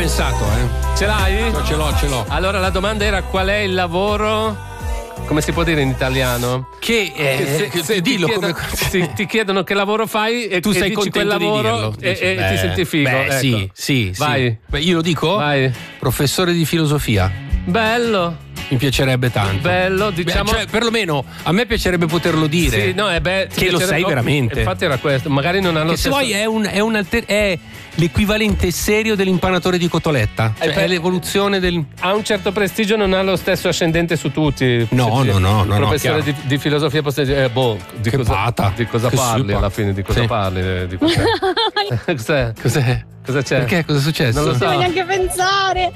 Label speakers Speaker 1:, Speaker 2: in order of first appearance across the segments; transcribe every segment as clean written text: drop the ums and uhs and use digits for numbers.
Speaker 1: pensato,
Speaker 2: Ce l'hai?
Speaker 1: No, ce l'ho.
Speaker 2: Allora la domanda era: qual è il lavoro? Come si può dire in italiano?
Speaker 1: Dillo come
Speaker 2: ti chiedono che lavoro fai e
Speaker 1: tu sei
Speaker 2: dici
Speaker 1: contento
Speaker 2: quel lavoro
Speaker 1: di dirlo.
Speaker 2: e ti senti figo. Ecco.
Speaker 1: Sì.
Speaker 2: Vai.
Speaker 1: Beh, io lo dico?
Speaker 2: Vai.
Speaker 1: Professore di filosofia.
Speaker 2: Bello.
Speaker 1: Mi piacerebbe tanto.
Speaker 2: Bello, diciamo.
Speaker 1: Cioè, perlomeno a me piacerebbe poterlo dire.
Speaker 2: Sì, no,
Speaker 1: che lo sai veramente.
Speaker 2: Infatti era questo. Magari non hanno.
Speaker 1: Che se vuoi è l'equivalente serio dell'impanatore di cotoletta. Cioè, è l'evoluzione del.
Speaker 2: Ha un certo prestigio, non ha lo stesso ascendente su tutti.
Speaker 1: No.
Speaker 2: Il professore di filosofia posso dire, di
Speaker 1: che
Speaker 2: cosa parli
Speaker 1: super.
Speaker 2: alla fine? Di cosa parli? Di cos'è?
Speaker 1: Cos'è?
Speaker 2: Cosa c'è?
Speaker 1: Perché? Cosa è successo?
Speaker 2: Non lo so.
Speaker 3: Non devo neanche pensare.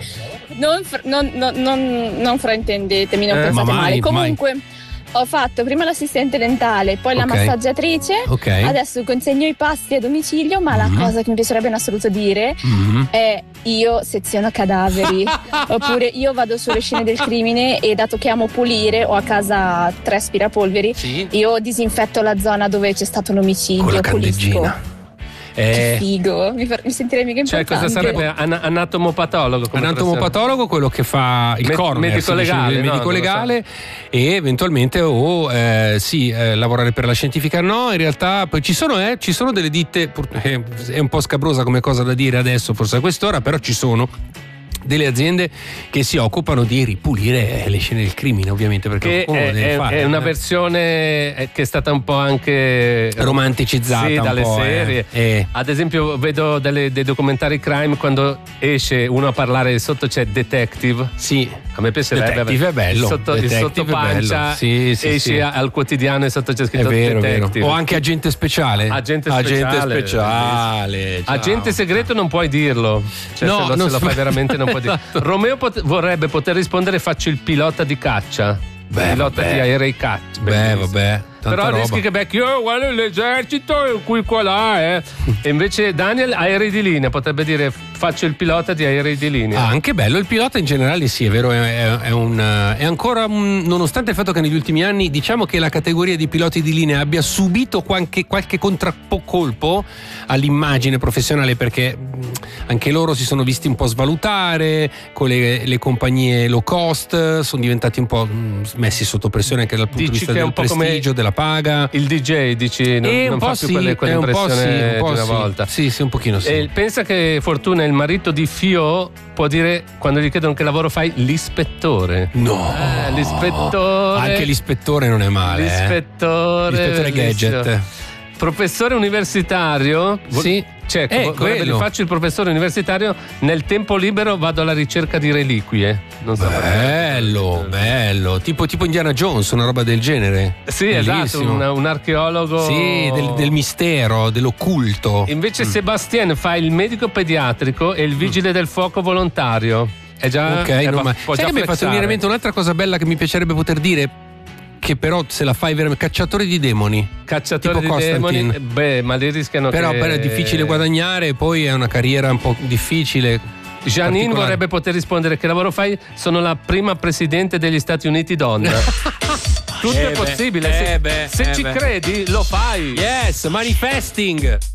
Speaker 3: Non fraintendetemi, non pensate male. Comunque, ho fatto prima l'assistente dentale, poi la massaggiatrice. Adesso consegno i pasti a domicilio, ma la cosa che mi piacerebbe in assoluto dire è: io seziono cadaveri. Oppure io vado sulle scene del crimine e, dato che amo pulire, ho a casa 3 aspirapolveri, io disinfetto la zona dove c'è stato l'omicidio.
Speaker 1: Con la
Speaker 3: pulisco.
Speaker 1: candeggina.
Speaker 3: Che figo, mi sentirei mica importante.
Speaker 2: Cioè, cosa sarebbe anatomopatologo?
Speaker 1: Anatomopatologo, quello che fa il coroner,
Speaker 2: medico-legale,
Speaker 1: medico-legale, e eventualmente lavorare per la scientifica. No, in realtà poi ci sono delle ditte, è un po' scabrosa come cosa da dire adesso, forse a quest'ora, però ci sono delle aziende che si occupano di ripulire le scene del crimine, ovviamente, perché
Speaker 2: è una versione che è stata un po' anche
Speaker 1: romanticizzata
Speaker 2: dalle serie. Ad esempio vedo dei documentari crime, quando esce uno a parlare, sotto c'è detective.
Speaker 1: Sì,
Speaker 2: a me piacerebbe.
Speaker 1: Detective è bello.
Speaker 2: Il sottopancia esce al quotidiano e sotto c'è scritto detective.
Speaker 1: O anche agente speciale.
Speaker 2: Agente
Speaker 1: speciale.
Speaker 2: Agente segreto non puoi dirlo. Cioè, se lo fai veramente non puoi dire. Romeo vorrebbe poter rispondere: faccio il pilota di caccia. Pilota di aerei caccia.
Speaker 1: Vabbè.
Speaker 2: Però rischi che becchi, guarda l'esercito, qui qua là, E invece Daniel, aerei di linea, potrebbe dire: faccio il pilota di aerei di linea.
Speaker 1: Anche bello, il pilota in generale, sì, è vero, è ancora nonostante il fatto che negli ultimi anni, diciamo che la categoria di piloti di linea abbia subito qualche contraccolpo all'immagine professionale, perché anche loro si sono visti un po' svalutare con le compagnie low cost, sono diventati un po' messi sotto pressione anche dal punto di vista del prestigio, della paga.
Speaker 2: Il DJ, dici, non fa più quell'impressione di una volta.
Speaker 1: Sì, un pochino sì.
Speaker 2: E pensa che Fortuna, il marito di Fio, può dire, quando gli chiedono che lavoro fai: l'ispettore.
Speaker 1: No,
Speaker 2: l'ispettore.
Speaker 1: Anche l'ispettore non è male.
Speaker 2: L'ispettore
Speaker 1: gadget.
Speaker 2: Professore universitario.
Speaker 1: Sì.
Speaker 2: Cioè, faccio il professore universitario, nel tempo libero vado alla ricerca di reliquie. Non so.
Speaker 1: Bello. Tipo Indiana Jones, una roba del genere.
Speaker 2: Sì,
Speaker 1: bellissimo.
Speaker 2: Esatto, un archeologo.
Speaker 1: Sì, del mistero, dell'occulto.
Speaker 2: Invece Sebastien fa il medico pediatrico e il vigile del fuoco volontario. È già
Speaker 1: sai che mi ha fatto venire in mente un'altra cosa bella che mi piacerebbe poter dire, che però se la fai veramente: cacciatori di demoni.
Speaker 2: Cacciatori di demoni. Ma li rischiano.
Speaker 1: Però è difficile guadagnare, poi è una carriera un po' difficile.
Speaker 2: Janine vorrebbe poter rispondere: che lavoro fai? Sono la prima presidente degli Stati Uniti donna. Tutto è possibile. Se ci credi, lo fai.
Speaker 1: Yes, manifesting.